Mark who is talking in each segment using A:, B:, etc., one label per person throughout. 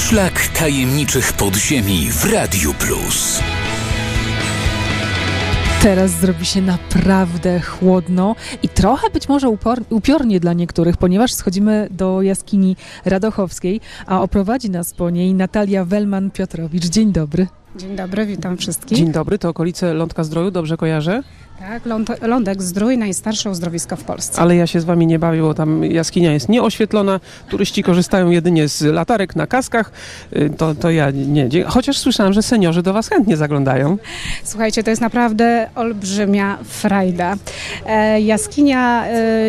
A: Szlak tajemniczych podziemi w Radiu Plus.
B: Teraz zrobi się naprawdę chłodno i trochę być może upiornie dla niektórych, ponieważ schodzimy do jaskini radochowskiej, a oprowadzi nas po niej Natalia Welman-Piotrowicz. Dzień dobry.
C: Dzień dobry, witam wszystkich.
D: Dzień dobry, to okolice Lądka-Zdroju, dobrze kojarzę?
C: Tak, Lądek-Zdrój, najstarsze uzdrowisko w Polsce.
D: Ale ja się z wami nie bawię, bo tam jaskinia jest nieoświetlona, turyści korzystają jedynie z latarek na kaskach, to ja nie. Chociaż słyszałam, że seniorzy do was chętnie zaglądają.
C: Słuchajcie, to jest naprawdę olbrzymia frajda. Jaskinia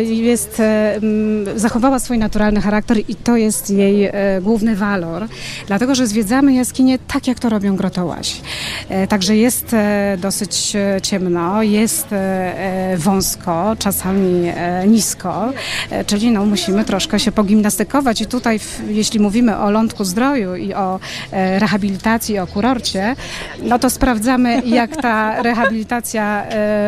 C: zachowała swój naturalny charakter i to jest jej główny walor, dlatego że zwiedzamy jaskinię tak, jak to robią grotołasi. Także jest dosyć ciemno, jest wąsko, czasami nisko, czyli musimy troszkę się pogimnastykować i tutaj, jeśli mówimy o Lądku-Zdroju i o rehabilitacji, o kurorcie, to sprawdzamy, jak ta rehabilitacja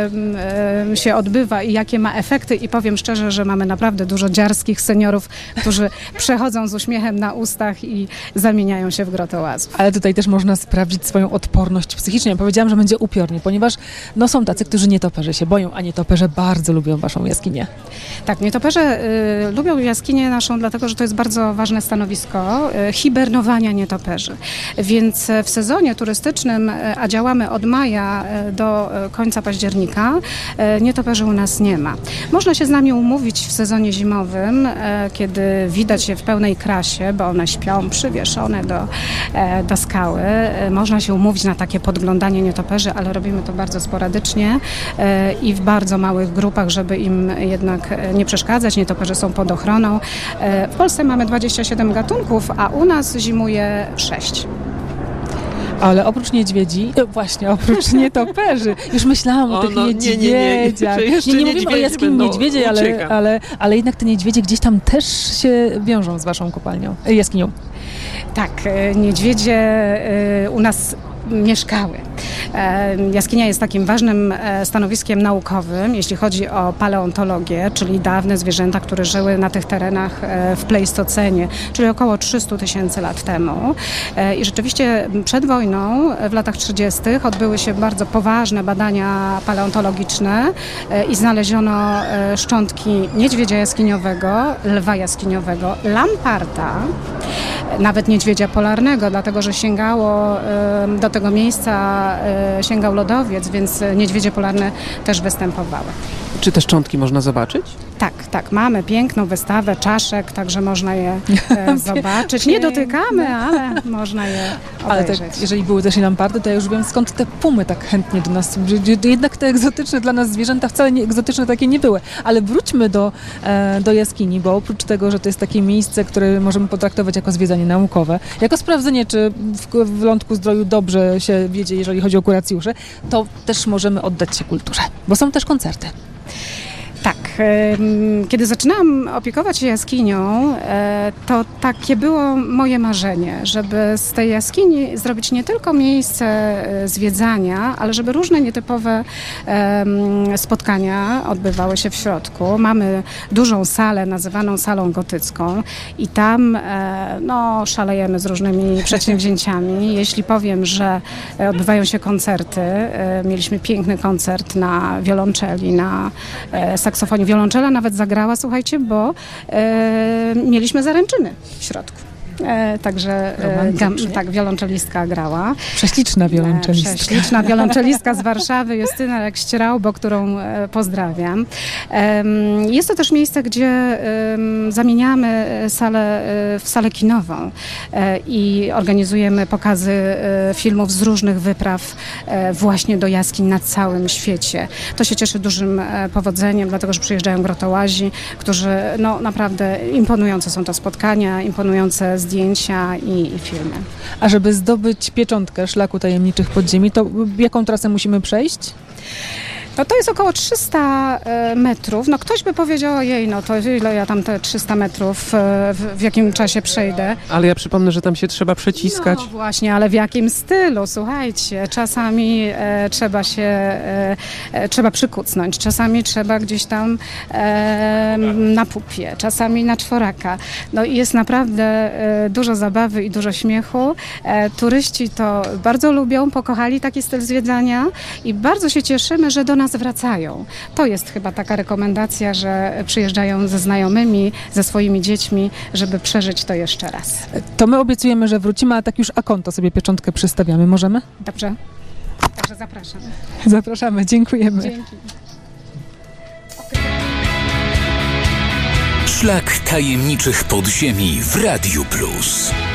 C: się odbywa i jakie ma efekty i powiem szczerze, że mamy naprawdę dużo dziarskich seniorów, którzy przechodzą z uśmiechem na ustach i zamieniają się w grotołazów.
B: Ale tutaj też można sprawdzić swoją odporność psychiczną. Ja powiedziałam, że będzie upiornie, ponieważ są tacy, którzy nietoperze się boją, a nietoperze bardzo lubią waszą jaskinię.
C: Tak, nietoperze lubią jaskinię naszą, dlatego że to jest bardzo ważne stanowisko hibernowania nietoperzy. Więc w sezonie turystycznym, a działamy od maja do końca października, nietoperzy u nas nie ma. Można się z nami umówić w sezonie zimowym, kiedy widać je w pełnej krasie, bo one śpią przywieszone do skały. Można się umówić na takie podglądanie nietoperzy, ale robimy to bardzo sporadycznie i w bardzo małych grupach, żeby im jednak nie przeszkadzać. Nietoperze są pod ochroną. W Polsce mamy 27 gatunków, a u nas zimuje 6.
B: Ale oprócz niedźwiedzi, właśnie oprócz nietoperzy, już myślałam o tych niedźwiedziach. Nie mówimy o jaskini niedźwiedzie, ale jednak te niedźwiedzie gdzieś tam też się wiążą z waszą jaskinią.
C: Tak, niedźwiedzie u nas mieszkały. Jaskinia jest takim ważnym stanowiskiem naukowym, jeśli chodzi o paleontologię, czyli dawne zwierzęta, które żyły na tych terenach w Pleistocenie, czyli około 300 000 lat temu. I rzeczywiście przed wojną, w latach 30. odbyły się bardzo poważne badania paleontologiczne i znaleziono szczątki niedźwiedzia jaskiniowego, lwa jaskiniowego, lamparta, nawet niedźwiedzia polarnego, dlatego że sięgało do tego miejsca sięgał lodowiec, więc niedźwiedzie polarne też występowały.
D: Czy te szczątki można zobaczyć?
C: Tak. Mamy piękną wystawę czaszek, także można je zobaczyć. Nie dotykamy, ale można je obejrzeć.
B: Ale jeżeli były też i lamparty, to ja już wiem, skąd te pumy tak chętnie do nas. Jednak te egzotyczne dla nas zwierzęta wcale nie egzotyczne takie nie były. Ale wróćmy do jaskini, bo oprócz tego, że to jest takie miejsce, które możemy potraktować jako zwiedzanie naukowe, jako sprawdzenie, czy w Lądku-Zdroju dobrze się wiedzie, jeżeli chodzi o kuracjusze, to też możemy oddać się kulturze, bo są też koncerty.
C: Tak. Kiedy zaczynałam opiekować się jaskinią, to takie było moje marzenie, żeby z tej jaskini zrobić nie tylko miejsce zwiedzania, ale żeby różne nietypowe spotkania odbywały się w środku. Mamy dużą salę nazywaną salą gotycką i tam szalejemy z różnymi przedsięwzięciami. Jeśli powiem, że odbywają się koncerty, mieliśmy piękny koncert na wiolonczeli, na saksofonie. Wiolonczela nawet zagrała, słuchajcie, bo mieliśmy zaręczyny w środku. Także wiolonczelistka grała.
B: Prześliczna wiolonczelistka.
C: Prześliczna wiolonczelistka z Warszawy, Justyna Lek-Ścierałbo, którą pozdrawiam. Jest to też miejsce, gdzie zamieniamy salę w salę kinową i organizujemy pokazy filmów z różnych wypraw właśnie do jaskiń na całym świecie. To się cieszy dużym powodzeniem, dlatego że przyjeżdżają grotołazi, którzy naprawdę imponujące są to spotkania, imponujące zdjęcia i filmy.
B: A żeby zdobyć pieczątkę Szlaku Tajemniczych Podziemi, to jaką trasę musimy przejść?
C: No to jest około 300 metrów. No ktoś by powiedział, ojej, no to ile ja tam te 300 metrów w jakim czasie przejdę.
D: Ale ja przypomnę, że tam się trzeba przeciskać.
C: No właśnie, ale w jakim stylu? Słuchajcie, czasami trzeba przykucnąć, czasami trzeba gdzieś tam na pupie, czasami na czworaka. No i jest naprawdę dużo zabawy i dużo śmiechu. Turyści to bardzo lubią, pokochali taki styl zwiedzania i bardzo się cieszymy, że do nas wracają. To jest chyba taka rekomendacja, że przyjeżdżają ze znajomymi, ze swoimi dziećmi, żeby przeżyć to jeszcze raz.
B: To my obiecujemy, że wrócimy, a tak już a konto sobie pieczątkę przystawiamy. Możemy?
C: Dobrze? Także zapraszam.
B: Zapraszamy, dziękujemy.
C: Dzięki.
A: Szlak tajemniczych podziemi w Radiu Plus.